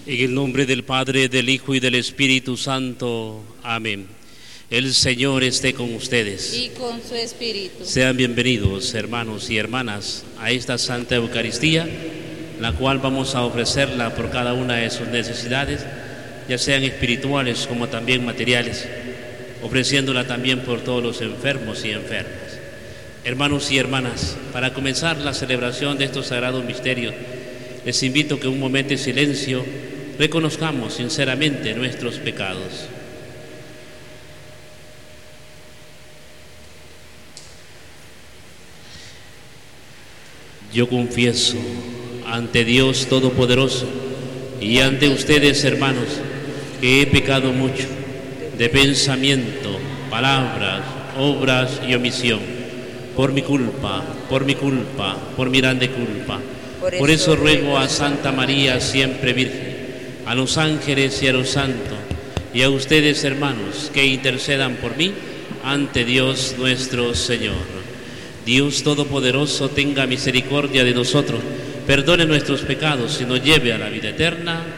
En el nombre del Padre, del Hijo y del Espíritu Santo. Amén. El Señor esté con ustedes. Y con su espíritu. Sean bienvenidos, hermanos y hermanas, a esta Santa Eucaristía, la cual vamos a ofrecerla por cada una de sus necesidades, ya sean espirituales como también materiales, ofreciéndola también por todos los enfermos y enfermas. Hermanos y hermanas, para comenzar la celebración de estos sagrados misterios, les invito que un momento de silencio reconozcamos sinceramente nuestros pecados. Yo confieso ante Dios Todopoderoso y ante ustedes, hermanos, que he pecado mucho de pensamiento, palabras, obras y omisión, por mi culpa, por mi grande culpa. Por eso ruego a Santa María, siempre Virgen, a los ángeles y a los santos, y a ustedes, hermanos, que intercedan por mí ante Dios nuestro Señor. Dios Todopoderoso tenga misericordia de nosotros, perdone nuestros pecados y nos lleve a la vida eterna.